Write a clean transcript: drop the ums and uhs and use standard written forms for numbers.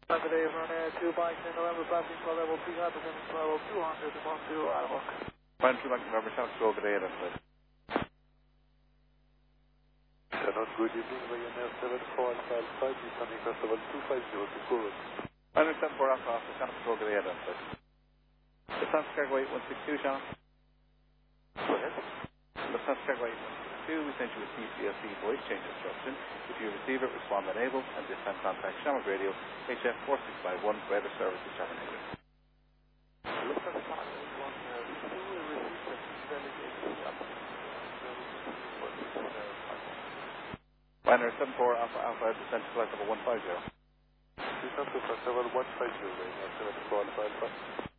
Today from 2 bikes in November, passing for level 300 and level 200 and 10 Outlook. Fine, 2 bikes in November, Channel Control, good day, that's Hello, good evening, Ryanair 74 Alpha Alpha, descending across level 250 to Kourou. Ryanair 74 Alpha Alpha, Channel Control, good day, that's Lufthansa Cargo 8162, Channel. Go ahead. Lufthansa Cargo 8162, we sent you a CCSC voice change instruction. If you receive it, respond enable, and this time contact Shamrock Radio, HF 4651, for other services terminated. Lufthansa 81, we still will receive the delegate up. Ryanair 74 Alpha Alpha, descent to flight level 150. Descent to flight level 150, Ryanair 74 Alpha Alpha.